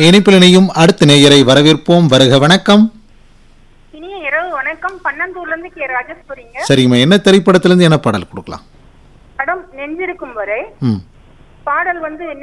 இணைப்பில் இணையும் அடுத்த நேயரை வரவேற்போம். வருக. வணக்கம். இனிய இரவு வணக்கம். பன்னந்தூர்ல இருந்து கே ராஜேஸ்வரிங்க. சரிங்கம்மா, என்ன திரைப்படத்திலிருந்து என்ன பாடல் கொடுக்கலாம்? படம் நெஞ்சிருக்கும் வரை. பாடல்